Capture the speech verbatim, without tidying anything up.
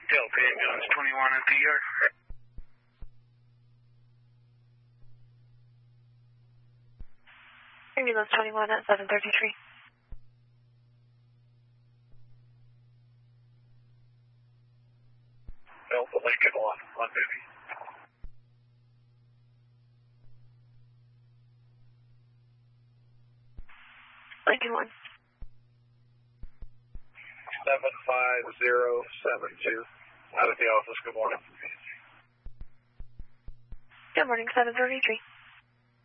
Delta ambulance twenty-one at the yard. Ambulance twenty-one at seven thirty-three. Delta Lincoln one, one fifty. Lincoln one. seven five zero seven two. Out of the office, good morning. Good morning, seven thirty-three.